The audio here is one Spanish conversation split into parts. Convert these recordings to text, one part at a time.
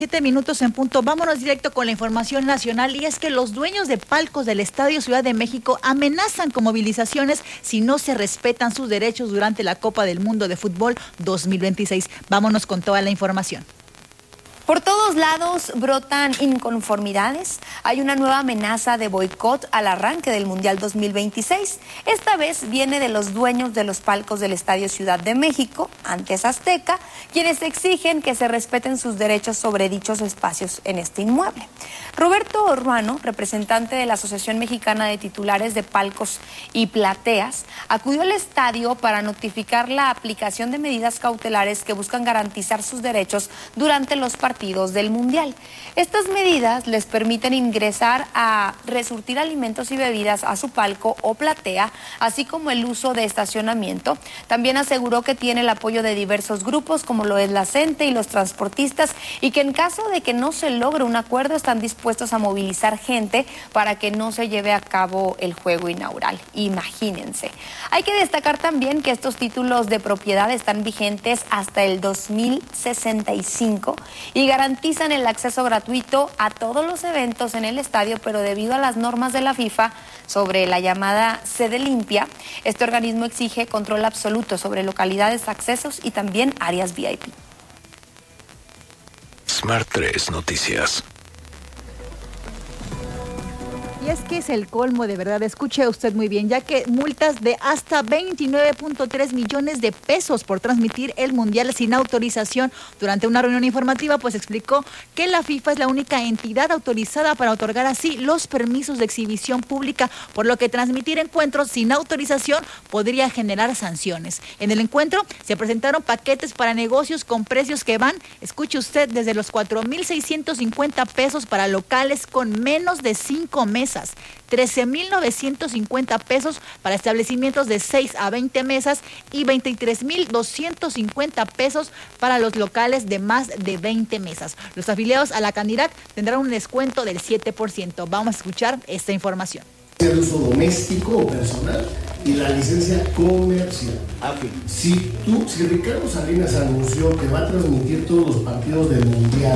7 minutos en punto. Vámonos directo con la información nacional, y es que los dueños de palcos del Estadio Ciudad de México amenazan con movilizaciones si no se respetan sus derechos durante la Copa del Mundo de Fútbol 2026. Vámonos con toda la información. Por todos lados brotan inconformidades. Hay una nueva amenaza de boicot al arranque del Mundial 2026. Esta vez viene de los dueños de los palcos del Estadio Ciudad de México, antes Azteca, quienes exigen que se respeten sus derechos sobre dichos espacios en este inmueble. Roberto Orruano, representante de la Asociación Mexicana de Titulares de Palcos y Plateas, acudió al estadio para notificar la aplicación de medidas cautelares que buscan garantizar sus derechos durante los partidos del Mundial. Estas medidas les permiten ingresar a resurtir alimentos y bebidas a su palco o platea, así como el uso de estacionamiento. También aseguró que tiene el apoyo de diversos grupos, como lo es la CENTE y los transportistas, y que en caso de que no se logre un acuerdo están dispuestos a movilizar gente para que no se lleve a cabo el juego inaugural. Imagínense. Hay que destacar también que estos títulos de propiedad están vigentes hasta el 2065 y garantizan el acceso gratuito a todos los eventos en el estadio, pero debido a las normas de la FIFA sobre la llamada sede limpia, este organismo exige control absoluto sobre localidades, accesos y también áreas VIP. Smart 3 Noticias. Y es que es el colmo, de verdad, escuche usted muy bien, ya que multas de hasta 29.3 millones de pesos por transmitir el Mundial sin autorización. Durante una reunión informativa, pues explicó que la FIFA es la única entidad autorizada para otorgar así los permisos de exhibición pública, por lo que transmitir encuentros sin autorización podría generar sanciones. En el encuentro se presentaron paquetes para negocios con precios que van, escuche usted, desde los 4.650 pesos para locales con menos de 5 mesas. 13.950 pesos para establecimientos de 6 a 20 mesas y 23.250 pesos para los locales de más de 20 mesas. Los afiliados a la Canirac tendrán un descuento del 7%. Vamos a escuchar esta información. De uso doméstico o personal y la licencia comercial. Si Ricardo Salinas anunció que va a transmitir todos los partidos del Mundial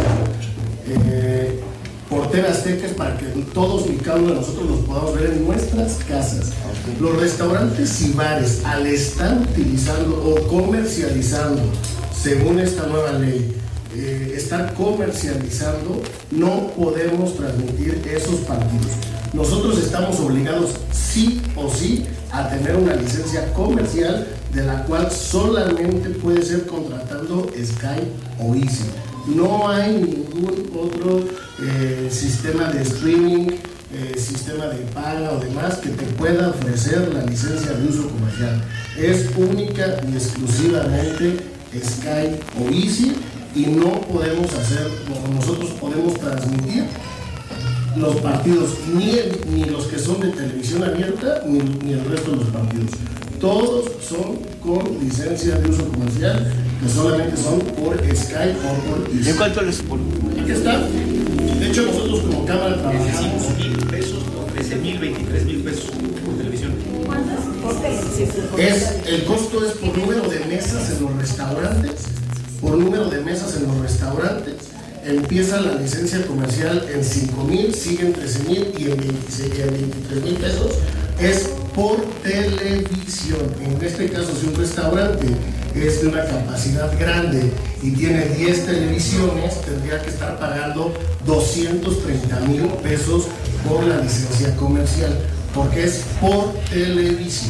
por TV Azteca, es para que todos y cada uno de nosotros los podamos ver en nuestras casas. Los restaurantes y bares, al estar utilizando o comercializando, según esta nueva ley, estar comercializando, no podemos transmitir esos partidos. Nosotros estamos obligados sí o sí a tener una licencia comercial, de la cual solamente puede ser contratando Sky o Easy. No hay ningún otro sistema de streaming, sistema de paga o demás que te pueda ofrecer la licencia de uso comercial. Es única y exclusivamente Sky o Easy, y no podemos hacer, nosotros podemos transmitir los partidos, ni los que son de televisión abierta, ni el resto de los partidos. Todos son con licencia de uso comercial, que solamente son por Sky o por Easy. ¿En cuánto les por? Aquí está. De hecho, nosotros como cámara trabajamos 5,000 pesos o 13,000, 23,000 pesos por televisión. ¿Cuántos? El costo es por número de mesas en los restaurantes. Por número de mesas en los restaurantes. Empieza la licencia comercial en 5,000, sigue en 13,000 y en 23,000 pesos. Es por televisión. En este caso, si un restaurante es de una capacidad grande y tiene 10 televisiones, tendría que estar pagando 230,000 pesos por la licencia comercial, porque es por televisión.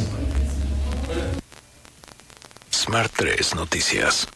Smart 3 Noticias.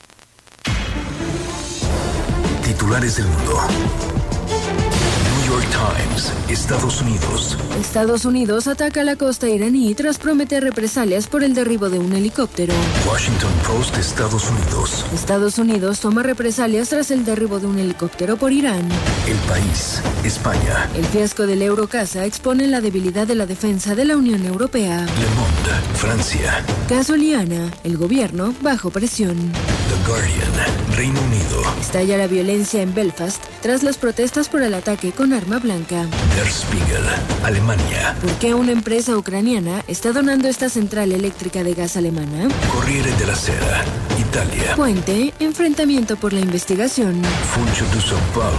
Titulares del mundo. New York Times, Estados Unidos. Estados Unidos ataca la costa iraní tras prometer represalias por el derribo de un helicóptero. Washington Post, Estados Unidos. Estados Unidos toma represalias tras el derribo de un helicóptero por Irán. El País, España. El fiasco del Eurocasa expone la debilidad de la defensa de la Unión Europea. Le Monde, Francia. Caso Liana, el gobierno bajo presión. The Guardian, Reino Unido. Estalla la violencia en Belfast tras las protestas por el ataque con arma blanca. Der Spiegel, Alemania. ¿Por qué una empresa ucraniana está donando esta central eléctrica de gas alemana? Corriere della Sera, Italia. Puente, enfrentamiento por la investigación. Funcho de São Paulo.